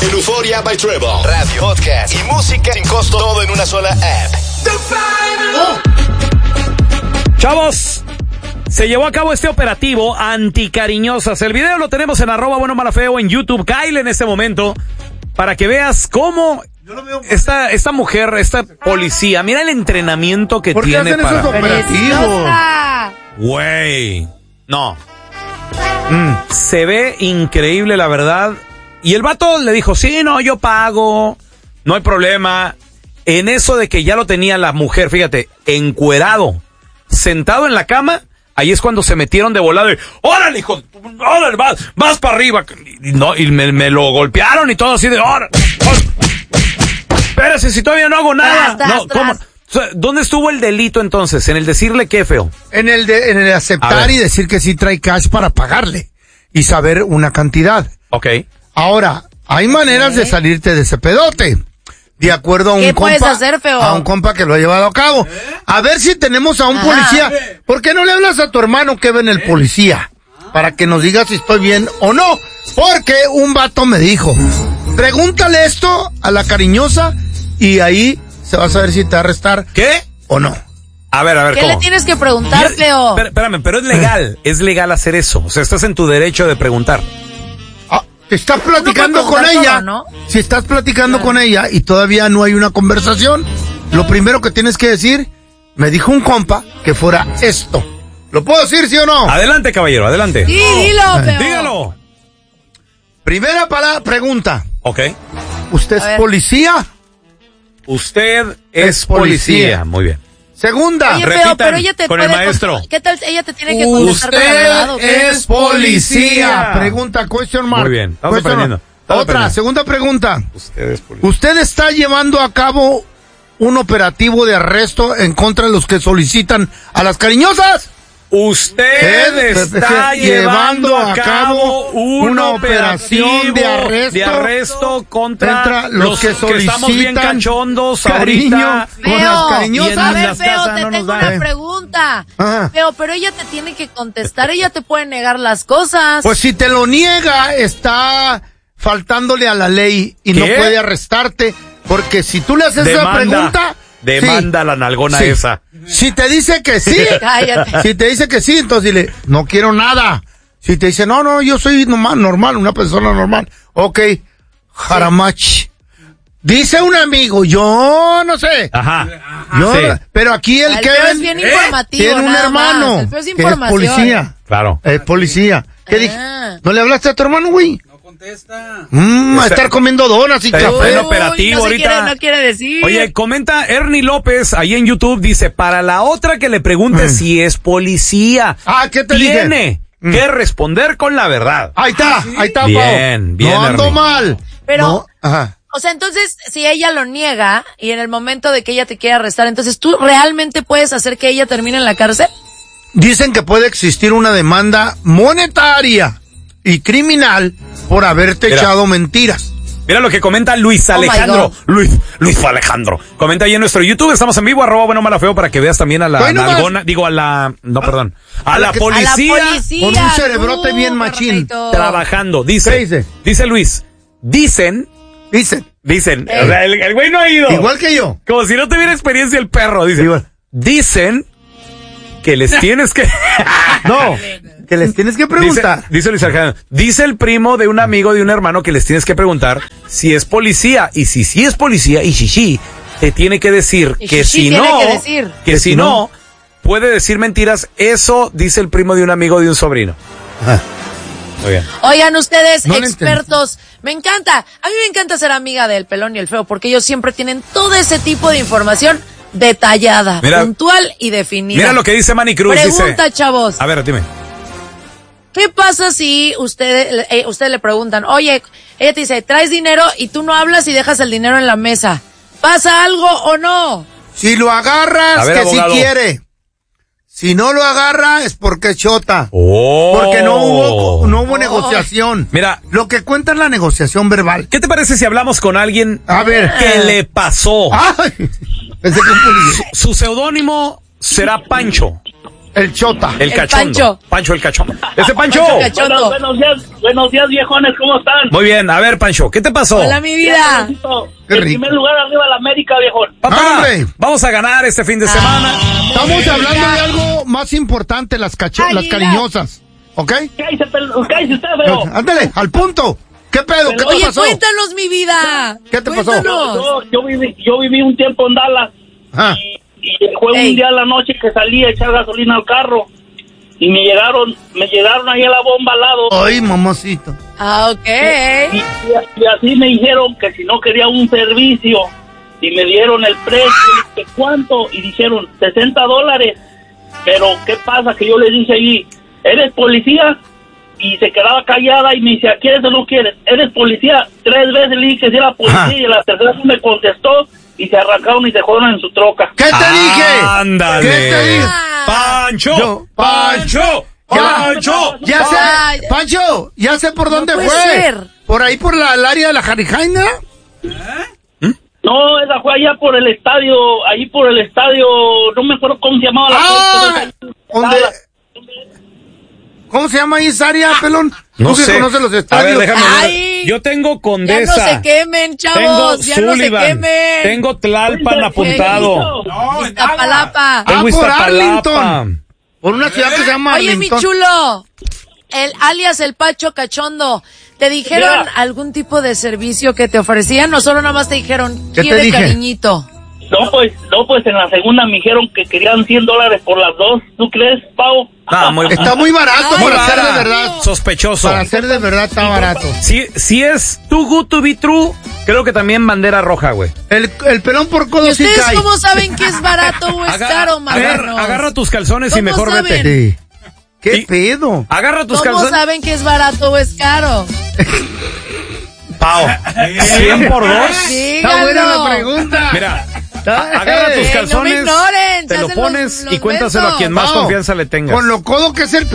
en Euphoria by Trevor. Radio, podcast y música sin costo, todo en una sola app. Chavos, se llevó a cabo este operativo anticariñosas. El video lo tenemos en @buenomalafeo en YouTube. Kyle en este momento para que veas cómo esta mujer, esta policía, mira el entrenamiento que tiene hacen para esos operativos. Güey, no. Se ve increíble, la verdad. Y el vato le dijo, sí, no, yo pago, no hay problema. En eso de que ya lo tenía la mujer, fíjate, encuerado, sentado en la cama, ahí es cuando se metieron de volado y, órale, hijo, órale, vas para arriba. Y me lo golpearon y todo así de, órale. Espérese, si todavía no hago nada. ¿Cómo? O sea, ¿dónde estuvo el delito entonces? ¿En el decirle qué, feo? En el aceptar y decir que sí trae cash para pagarle y saber una cantidad. Ok. Ahora, hay maneras de salirte de ese pedote. De acuerdo a un ¿Qué compa. puedes hacer, feo? A un compa que lo ha llevado a cabo. A ver si tenemos a un policía. ¿Por qué no le hablas a tu hermano que ve en el policía? Para que nos diga si estoy bien o no. Porque un vato me dijo, pregúntale esto a la cariñosa y ahí se va a saber si te va a arrestar. ¿Qué? ¿O no? A ver, ¿Qué ¿cómo? le tienes que preguntar, feo? Espérame, pero es legal. Es legal hacer eso. O sea, estás en tu derecho de preguntar. Estás platicando con ella. Todo, ¿no? Si estás platicando con ella y todavía no hay una conversación, lo primero que tienes que decir, me dijo un compa que fuera esto. ¿Lo puedo decir, sí o no? Adelante, caballero, adelante. Sí, dilo, feo. Dígalo. Primera pregunta. Ok. ¿Usted es policía? Usted es policía. Muy bien. Segunda. Oye, Repitan pero ella te con puede el maestro. ¿Qué tal? Ella te tiene que contestar con la verdad, ¿o qué? es policía. Pregunta, question mark. Muy bien, estamos Question aprendiendo. mark. Estamos Otra, aprendiendo. segunda pregunta. Usted es policía. ¿Usted está llevando a cabo un operativo de arresto en contra de los que solicitan a las cariñosas? Usted está llevando a cabo una operación de arresto contra los que estamos bien cachondos ahorita. Con las cariñosas. A ver, las feo, casas te no nos tengo dan. una pregunta. Ajá. Feo, pero ella te tiene que contestar, ella te puede negar las cosas. Pues si te lo niega, está faltándole a la ley y ¿Qué? no puede arrestarte, porque si tú le haces esa pregunta... Demanda sí, la nalgona sí. esa. Si te dice que sí, Cállate. si te dice que sí, entonces dile, no quiero nada. Si te dice, no, yo soy normal, una persona normal. Ok, jaramach. Dice un amigo, yo no sé. Ajá. Yo, Sí. pero aquí el El que feo es bien informativo, tiene un nada hermano más. El feo es que es información. policía. Claro. Es policía. ¿Qué dije? Ah. ¿No le hablaste a tu hermano, güey? A estar comiendo donas y Está café. en operativo no se ahorita. no quiere decir. Oye, comenta Ernie López ahí en YouTube, dice, para la otra que le pregunte si es policía, ¿Qué te tiene dije? que responder con la verdad. Ahí está, Pau. Bien, No ando Ernie. mal. Pero, No, ajá. o sea, entonces, si ella lo niega y en el momento de que ella te quiera arrestar, entonces, ¿tú realmente puedes hacer que ella termine en la cárcel? Dicen que puede existir una demanda monetaria y criminal por haberte echado mentiras. Mira lo que comenta Luis my Alejandro. God. Luis Alejandro. Comenta ahí en nuestro YouTube, estamos en vivo, @buenomalafeo para que veas también a la Hoy nomás. nalgona, digo a la, no, perdón, a la que- policía, A la policía. con un cerebrote bien machín. carnalito. trabajando. ¿Qué dice? Dice Luis, dicen, Dicen. o sea, el güey no ha ido. Igual que yo. Como si no tuviera experiencia el perro, dice. Igual. Dicen que les tienes que... No, que les tienes que preguntar. Dice Luis Alejandro, dice el primo de un amigo de un hermano que les tienes que preguntar si es policía. Y si sí es policía, y si sí, te tiene que decir Y que sí si tiene no, que decir. que si no, puede decir mentiras. Eso dice el primo de un amigo de un sobrino. Muy bien. Oigan, ustedes, No le expertos, me encanta. A mí me encanta ser amiga del pelón y el feo porque ellos siempre tienen todo ese tipo de información detallada, Mira, puntual y definida. Mira lo que dice Manny Cruz. Pregunta, dice, chavos. a ver, dime. ¿Qué pasa si ustedes le preguntan, oye, ella te dice, traes dinero y tú no hablas y dejas el dinero en la mesa? ¿Pasa algo o no? Si lo agarras, A ver, que abogado. si quiere. Si no lo agarra, es porque es chota. Oh. Porque no hubo negociación. Mira. Lo que cuenta es la negociación verbal. ¿Qué te parece si hablamos con alguien A ver. que le pasó? Ay, pensé que un policía. Su seudónimo será Pancho. El Chota. El cachondo. Pancho el cachondo. Pancho. Cachondo. Buenos días, viejones, ¿cómo están? Muy bien, a ver, Pancho, ¿qué te pasó? Hola, mi vida. En primer lugar, arriba la América, viejón. Papá, ¡Hombre! vamos a ganar este fin de semana. Estamos hablando de algo más importante, las cariñosas. ¿Ok? Cállese usted, feo. Ándale, al punto. ¿Qué pedo? ¿Qué te Oye, pasó? cuéntanos, mi vida. ¿Qué te pasó? Cuéntanos. Yo viví un tiempo en Dallas. Ajá. Y fue un día a la noche que salí a echar gasolina al carro. Y me llegaron ahí a la bomba al lado. Ay, mamacito. Ah, ok. Y así me dijeron que si no quería un servicio, y me dieron el precio, y dije, ¿cuánto? Y dijeron, $60. Pero, ¿qué pasa? Que yo le dije ahí, ¿eres policía? Y se quedaba callada y me decía, ¿quieres o no quieres? ¿Eres policía? 3 veces le dije que sí era policía, y la tercera vez me contestó, y se arrancaron y se fueron en su troca. ¿Qué te dije? Ándale. ¿Qué te dije? Pancho. Ya sé, Pancho, ya sé por dónde puede fue. ser. Por ahí, por el área de la Jarijaina. No, esa fue allá por el estadio, no me acuerdo cómo se llamaba la ¿Dónde? ¿Cómo se llama ahí esa área, pelón? No Tú que sé. conoces los A ver, estadios. déjame ver. Ay. Yo tengo Ya Condesa. no se quemen, Tengo chavos. Ya no se Sullivan. quemen. Tengo Tlalpan apuntado. Iztapalapa. Tengo por Iztapalapa. Arlington. Por una ciudad que se llama Oye, mi Arlington. chulo. Alias el Pacho Cachondo. ¿Te dijeron Mira. algún tipo de servicio que te ofrecían o solo nada más te dijeron, ¿Qué te quiere dije? cariñito? No, pues en la segunda me dijeron que querían $100 por las dos. ¿Tú crees, Pau? Está muy barato Ay, para ser de barato. verdad. Sospechoso. Para ser de verdad está barato. Si es too good to be true, creo que también bandera roja, güey. El pelón por ¿Y codo sí ustedes cae. cómo saben que es barato o es caro, marranos? Agarra tus calzones y ¿Cómo mejor saben? vete. Sí. ¿Qué Sí. pedo? Agarra tus ¿Cómo calzones. saben que es barato o es caro? Pao. 100 por 2. Está buena la Díganlo. pregunta. Mira, agarra tus no me calzones, ignoren, te se lo hacen pones los y cuéntaselo a quien más Pao, confianza le tengas. Con lo codo que es el